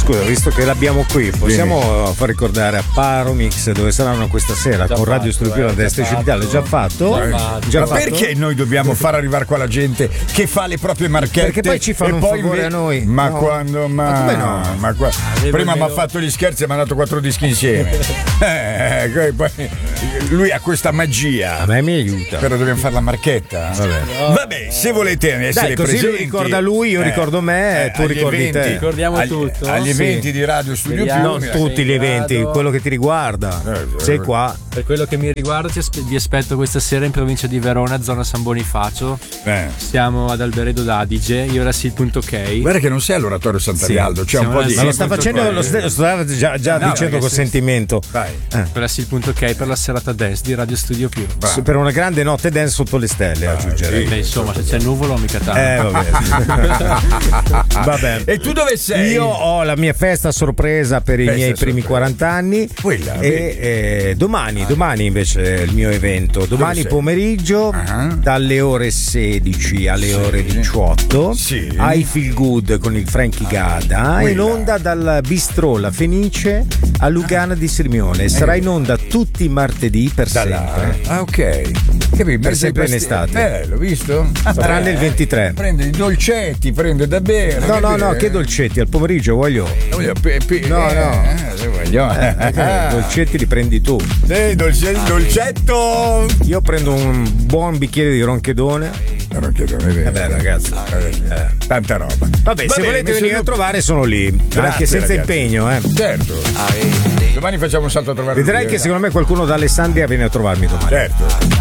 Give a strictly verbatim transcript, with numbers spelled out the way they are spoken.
scusa, visto che l'abbiamo qui, possiamo Vieni. far ricordare a Paromix dove saranno questa sera già con fatto, Radio Studio Più a destra digitale? Già fatto? Già fatto. Già Ma fatto? Perché noi dobbiamo far arrivare qua la gente che fa le proprie marchette? Perché poi ci fanno e un poi favore inve- a noi. Ma no. quando? Ma, ma come no? Ma qua... ah, prima mi ha fatto gli scherzi e mi ha dato quattro dischi insieme. eh, poi lui ha questa magia. A me mi aiuta. Però dobbiamo fare la marchetta. Vabbè, no. Vabbè se volete essere Dai, così presenti. lui ricorda lui, io eh, ricordo me, eh, tu ricordi eventi, te. Ricordiamo agli, tutto. Agli sì. eventi di Radio Studio Più. Non tutti gli eventi, grado. quello che ti riguarda. Eh, Sei qua. Per quello che mi riguarda vi aspetto questa sera in provincia di Verona, zona San Bonifacio. Eh. Siamo ad Alberedo d'Adige, io era sì il punto ok. Guarda che non sei all'oratorio Sant'Arialdo, sì. c'è Siamo un po' di. Ma lo sta facendo, lo sta, lo sta già, già no, dicendo con sentimento. Vai. Eh. Quella sì il punto ok per la serata dance di Radio Studio Più. Bravo. Per una grande notte dance sotto le stelle, ah, aggiungerei. Beh, insomma, se c'è il nuvolo mica tanto. Eh, vabbè. vabbè. E tu dove sei? Io ho la mia festa sorpresa per festa i miei primi sorpresa. quaranta anni. Quella, e eh, domani, ah. domani invece è il mio evento. Domani pomeriggio uh-huh. dalle ore sedici alle sì. ore diciotto sì. ai Feel Good con il Frankie Gada, in onda dal Bistrò La Fenice a Lugana di Sirmione. Sarà in onda tutti i martedì per da sempre. Là. Ah, ok. Capì, per sempre in estate. Bello, visto? Ah, tranne il ventitré. Prende i dolcetti, prende da bere. No, no, no, che dolcetti? Al pomeriggio voglio. voglio pe, pe, no, no. Eh, voglio. Eh, eh, dolcetti li prendi tu. Sì, dolce, dolcetto. Io prendo un buon bicchiere di ronchedone. Ronchedone, vero. Vabbè, ragazzi. Eh, tanta roba. Vabbè, Va se bene, volete venire sono... a trovare sono lì. Grazie, anche senza ragazzi. impegno, eh. Certo. Domani facciamo un salto a trovare. Vedrai che secondo me qualcuno da Alessandria viene a trovarmi domani. Certo.